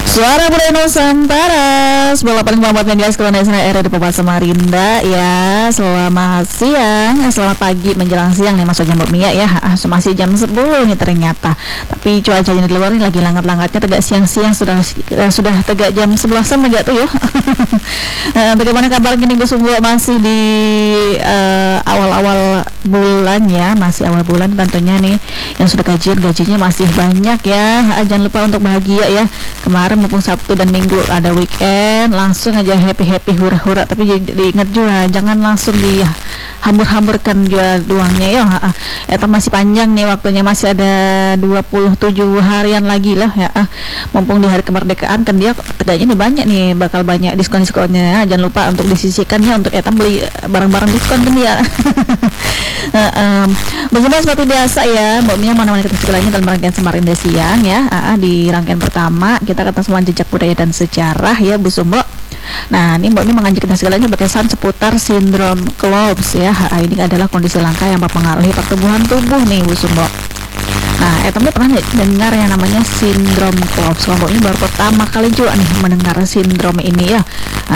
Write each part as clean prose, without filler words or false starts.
Suara Budaya Nusantara 98,4 media sekolah nasional RRI Pemkot Samarinda ya. Selamat siang, selamat pagi menjelang siang nih maksudnya Mbak Mia ya. Masih jam 10 nih ternyata. Tapi cuacanya di luar ini lagi langat-langatnya, tegak siang-siang sudah tegak jam 11-an enggak tuh ya. Bagaimana kabar gini Bu Sumbu, masih di awal-awal bulan ya, masih awal bulan tentunya nih yang sudah gajinya masih banyak ya. Jangan lupa untuk bahagia ya. Kemarin maupun Sabtu dan Minggu ada weekend, langsung aja happy hura-hura. Tapi diingat juga jangan langsung dihambur-hamburkan juga duangnya ya. Eta masih panjang nih waktunya, masih ada 27 harian lagi lah ya. Mumpung di hari kemerdekaan kan dia tegaknya nih banyak nih, bakal banyak diskon-diskonnya. Jangan lupa untuk disisihkan ya untuk Eta beli barang-barang diskon kan dia. Bagaimana seperti biasa ya, Mbak Mia mana-mana kita segalanya dalam rangkaian Samarinda Siang ya. Di rangkaian pertama kita ketemu semua jejak budaya dan sejarah ya Bu Sumbo. Nah ini Mbak Mia mengajak kita segalanya berkesan seputar sindrom CLOVES ya. Ini adalah kondisi langka yang mempengaruhi pertumbuhan tubuh nih Bu Sumbo. Nah, teman pernah dengar yang namanya sindrom CLOVES? Kelompok ini baru pertama kali juga nih mendengar sindrom ini ya.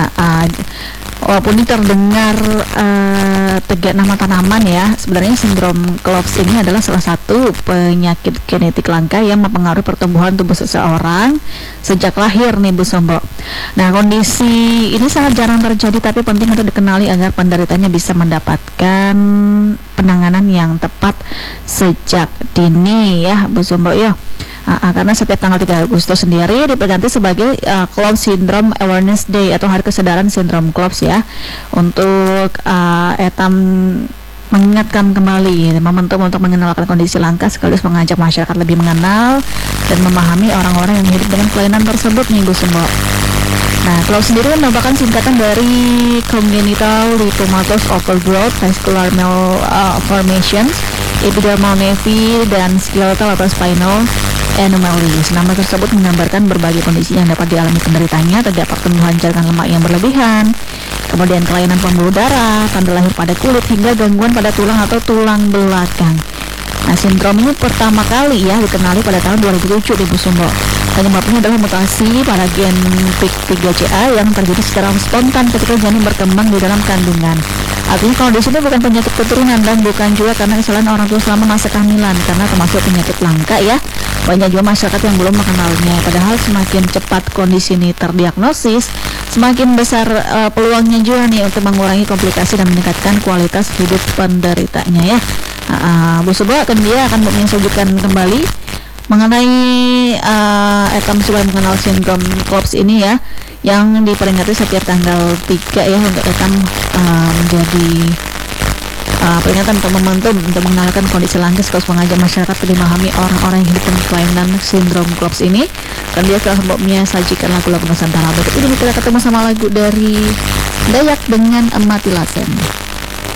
Walaupun ini terdengar tegak nama tanaman ya, sebenarnya sindrom CLOVES ini adalah salah satu penyakit genetik langka yang mempengaruhi pertumbuhan tubuh seseorang sejak lahir nih Bu Sombo. Nah, kondisi ini sangat jarang terjadi tapi penting untuk dikenali agar penderitanya bisa mendapatkan penanganan yang tepat sejak dini ya Bu Sombo ya. Karena setiap tanggal 3 Agustus sendiri diperingati sebagai CLOVES Syndrome Awareness Day atau Hari Kesadaran Sindrom CLOVES ya, untuk mengingatkan kembali momentum untuk mengenalkan kondisi langka sekaligus mengajak masyarakat lebih mengenal dan memahami orang-orang yang hidup dengan kelainan tersebut nih Bu Sumbo. Nah, CLOVES sendiri merupakan singkatan dari Congenital Leukomatous Overgrowth Vascular Malformations, Epidermal Nevus, dan Skeletal atau Spinal Anomalies. Nama tersebut menggambarkan berbagai kondisi yang dapat dialami penderitanya, terdapat pertumbuhan jaringan lemak yang berlebihan, kemudian kelainan pembuluh darah, tanda lahir pada kulit, hingga gangguan pada tulang atau tulang belakang. Nah, sindrom ini pertama kali ya dikenali pada tahun 2007 di Bu Sumbo. Penyebabnya adalah mutasi pada gen PIK3CA yang terjadi secara spontan ketika janin berkembang di dalam kandungan. Artinya kalau di sini bukan penyakit keturunan dan bukan juga karena kesalahan orang tua selama masa kehamilan, karena termasuk penyakit langka ya. Banyak juga masyarakat yang belum mengenalnya. Padahal semakin cepat kondisi ini terdiagnosis, semakin besar peluangnya juga nih untuk mengurangi komplikasi dan meningkatkan kualitas hidup penderitanya ya. Bu Sumbo dia akan menyajikan kembali mengenai supaya mengenal sindrom CLOVES ini ya, yang diperingati setiap tanggal 3 ya, untuk menjadi peringatan atau momentum untuk mengenalkan kondisi langka sekaligus mengajak masyarakat untuk memahami orang-orang yang hidup dengan kelainan sindrom CLOVES ini. Dan dia telah Mbak Mia sajikan lagu-lagu Nusantara. Berikut ini kita ketemu sama lagu dari Dayak dengan Mati Lasen.